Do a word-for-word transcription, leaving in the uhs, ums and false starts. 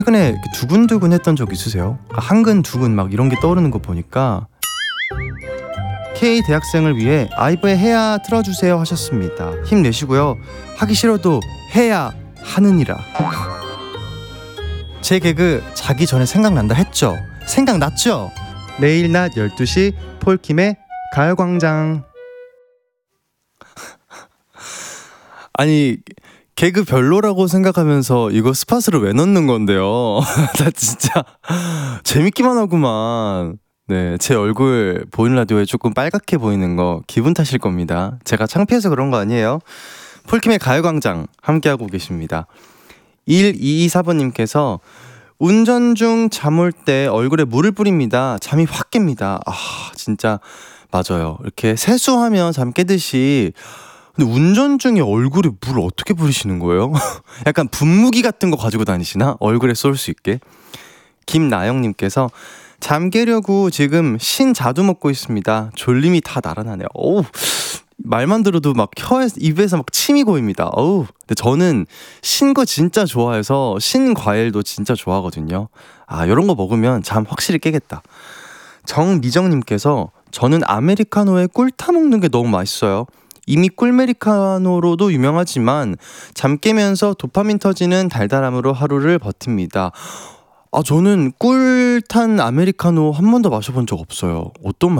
최근에 그 두근두근 했던 적 있으세요? 한근 두근 막 이런 게 떠오르는 거 보니까 K 대학생을 위해 아이브의 해야 틀어주세요 하셨습니다. 힘내시고요. 하기 싫어도 해야 하느니라. 제 개그 자기 전에 생각난다 했죠? 생각났죠? 내일 낮 열두 시 폴킴의 가요광장. 아니 개그 별로라고 생각하면서 이거 스팟으로 왜 넣는 건데요? 나 진짜 재밌기만 하구만. 네, 제 얼굴 보이는 라디오에 조금 빨갛게 보이는 거 기분 탓일 겁니다. 제가 창피해서 그런 거 아니에요. 폴킴의 가요광장 함께하고 계십니다. 일이이사 번님께서 운전 중 잠 올 때 얼굴에 물을 뿌립니다. 잠이 확 깹니다. 아 진짜 맞아요. 이렇게 세수하면 잠 깨듯이. 근데 운전 중에 얼굴에 물을 어떻게 뿌리시는 거예요? 약간 분무기 같은 거 가지고 다니시나? 얼굴에 쏠 수 있게. 김나영님께서 잠 깨려고 지금 신자두 먹고 있습니다. 졸림이 다 날아나네요. 어우, 말만 들어도 막 혀에 입에서 막 침이 고입니다. 어우, 근데 저는 신 거 진짜 좋아해서 신 과일도 진짜 좋아하거든요. 아, 이런 거 먹으면 잠 확실히 깨겠다. 정미정님께서 저는 아메리카노에 꿀 타 먹는 게 너무 맛있어요. 이미 꿀메리카노로도 유명하지만 잠 깨면서 도파민 터지는 달달함으로 하루를 버팁니다. 아 저는 꿀 탄 아메리카노 한 번도 마셔본 적 없어요. 어떤